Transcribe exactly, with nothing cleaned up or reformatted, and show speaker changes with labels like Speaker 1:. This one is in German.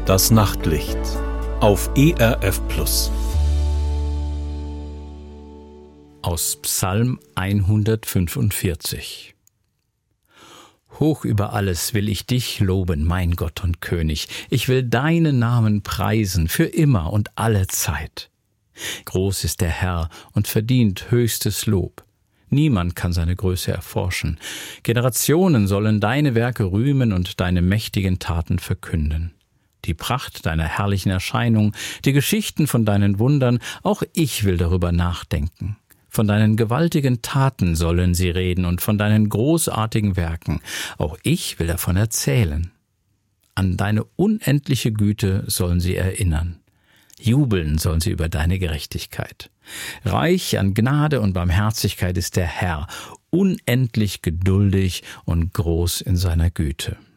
Speaker 1: Das Nachtlicht auf E R F Plus.
Speaker 2: Aus Psalm hundertfünfundvierzig. Hoch über alles will ich dich loben, mein Gott und König. Ich will deinen Namen preisen, für immer und alle Zeit. Groß ist der Herr und verdient höchstes Lob. Niemand kann seine Größe erforschen. Generationen sollen deine Werke rühmen und deine mächtigen Taten verkünden. Die Pracht deiner herrlichen Erscheinung, die Geschichten von deinen Wundern, auch ich will darüber nachdenken. Von deinen gewaltigen Taten sollen sie reden und von deinen großartigen Werken. Auch ich will davon erzählen. An deine unendliche Güte sollen sie erinnern. Jubeln sollen sie über deine Gerechtigkeit. Reich an Gnade und Barmherzigkeit ist der Herr, unendlich geduldig und groß in seiner Güte.